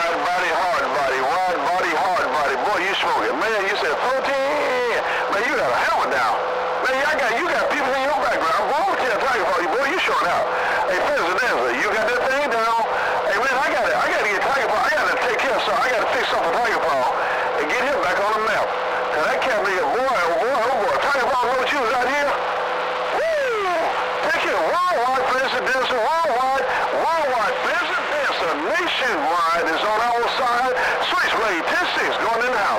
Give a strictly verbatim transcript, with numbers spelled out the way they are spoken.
wide body, hard body, wide body, hard body. Boy, you smoking. Man, you said fourteen. Man, you got a hammer down. Man, I got, you got people in your background. Boy, I'm telling Tiger Paw, boy, you showing out. Hey, President Danza, you got that thing down. Hey, man, I got it. I got to get Tiger Paw. I got to take care of something. I got to fix something for Tiger Paw and get him back on the map. Cause that cat nigga, boy, oh boy, oh boy, Tiger Paw know what you was out here. Woo! Take it worldwide, President Danza, worldwide, worldwide, President Danza, nationwide is on our side. Switchblade ten six going in the house.